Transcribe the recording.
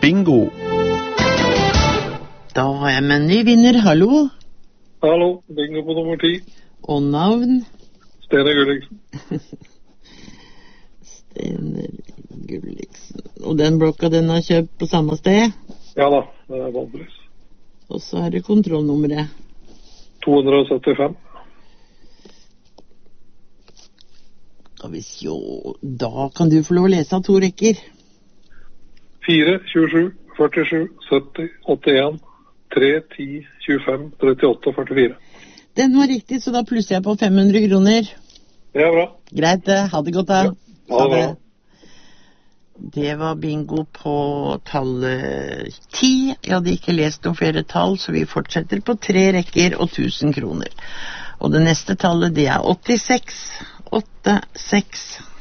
bingo. Da har jeg med en ny vinner, hallo. Hallo, bingo på nummer 10. Og navn? Stene Gulliksen. Stene Gulliksen. Og den blokka den har kjøpt på samme sted? Ja da, det er valgpris. Og så er det kontrollnummeret. 275. Da kan du få lov å lese av 2 rekker. 4, 27, 47, 70, 81, 3, 10, 25, 38 og 44. Den var riktig, så da plusser jeg på 500 kroner. Det er bra. Greit, ha det godt da. Ja, ha det bra. Det var bingo på tallet 10. Jeg hadde ikke lest noen flere tall, så vi fortsetter på 3 rekker og 1000 kroner. Og det neste tallet, det er 86, 86.